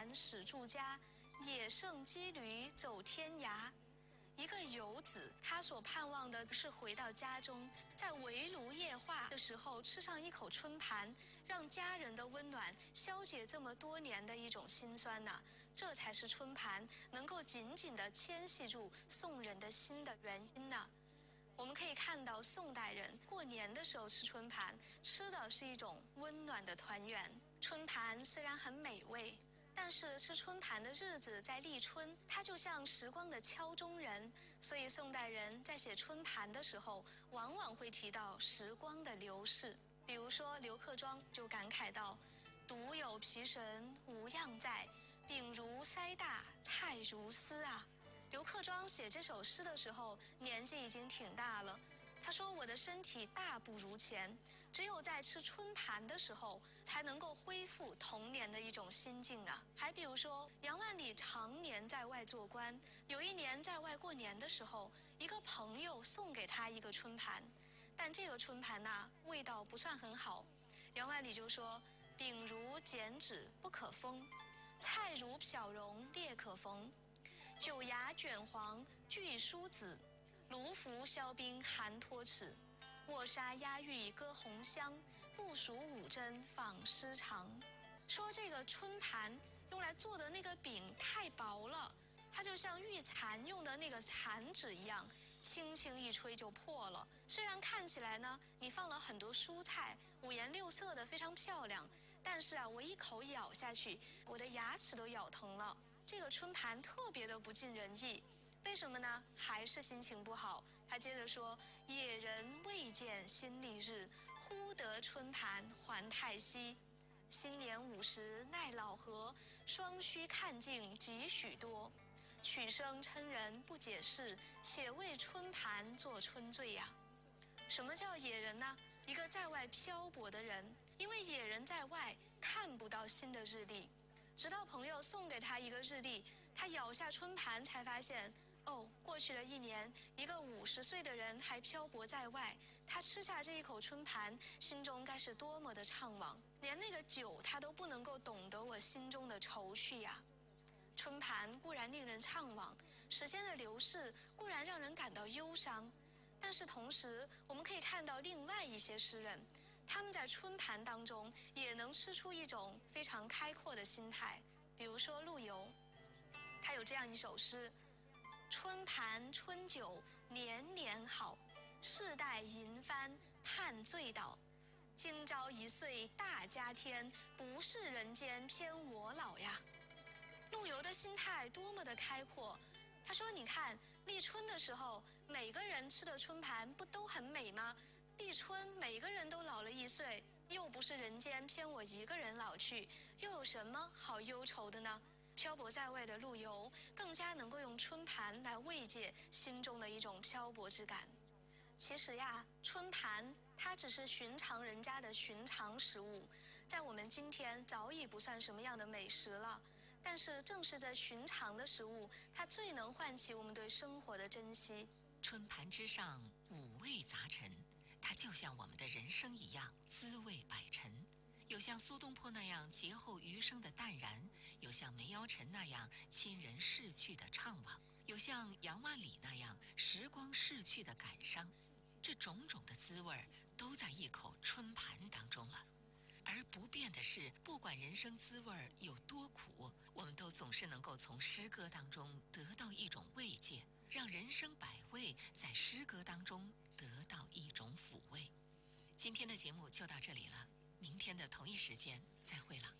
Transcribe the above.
盘始住家，野胜羁旅走天涯。一个游子，他所盼望的是回到家中，在围炉夜话的时候吃上一口春盘，让家人的温暖消解这么多年的一种辛酸呢。这才是春盘能够紧紧地牵系住宋人的心的原因呢。我们可以看到，宋代人过年的时候吃春盘，吃的是一种温暖的团圆。春盘虽然很美味，但是吃春盘的日子在立春，它就像时光的敲钟人，所以宋代人在写春盘的时候，往往会提到时光的流逝。比如说刘克庄就感慨到：“独有皮神无恙在，饼如筛大，菜如丝啊。”刘克庄写这首诗的时候，年纪已经挺大了。他说：“我的身体大不如前，只有在吃春盘的时候，才能够恢复童年的一种心境啊。”还比如说，杨万里常年在外做官，有一年在外过年的时候，一个朋友送给他一个春盘，但这个春盘呢，味道不算很好。杨万里就说：“饼如剪纸不可封，菜如漂蓉裂可缝，酒芽卷黄俱疏子。卢浮削冰寒脱齿，卧沙压玉歌红香，不数五针纺丝长。”说这个春盘用来做的那个饼太薄了，它就像玉蚕用的那个蚕纸一样，轻轻一吹就破了。虽然看起来呢，你放了很多蔬菜，五颜六色的非常漂亮，但是啊，我一口咬下去，我的牙齿都咬疼了。这个春盘特别的不尽人意。为什么呢？还是心情不好。他接着说：“野人未见新历日，忽得春盘还太息。新年50奈老何，双须看尽几许多。曲声称人不解释，且为春盘作春醉呀。”什么叫野人呢？一个在外漂泊的人，因为野人在外看不到新的日历，直到朋友送给他一个日历，他咬下春盘才发现，哦，过去了一年，一个50岁的人还漂泊在外，他吃下这一口春盘，心中该是多么的怅惘，连那个酒他都不能够懂得我心中的愁绪呀。春盘固然令人怅惘，时间的流逝固然让人感到忧伤，但是同时我们可以看到另外一些诗人，他们在春盘当中也能吃出一种非常开阔的心态。比如说陆游，他有这样一首诗：“春盘春酒年年好，世代银帆盼醉倒。今朝一岁大家天，不是人间偏我老呀。”陆游的心态多么的开阔。他说：“你看，立春的时候，每个人吃的春盘不都很美吗？立春每个人都老了1岁，又不是人间偏我一个人老去，又有什么好忧愁的呢？”漂泊在外的陆游更加能够用春盘来慰藉心中的一种漂泊之感。其实呀，春盘它只是寻常人家的寻常食物，在我们今天早已不算什么样的美食了。但是正是这寻常的食物，它最能唤起我们对生活的珍惜。 春盘之上，五味杂陈，它就像我们的人生一样，滋味百陈。有像苏东坡那样劫后余生的淡然，有像梅尧臣那样亲人逝去的怅惘，有像杨万里那样时光逝去的感伤。这种种的滋味都在一口春盘当中了。而不变的是，不管人生滋味有多苦，我们都总是能够从诗歌当中得到一种慰藉，让人生百味在诗歌当中得到一种抚慰。今天的节目就到这里了，明天的同一时间再会了。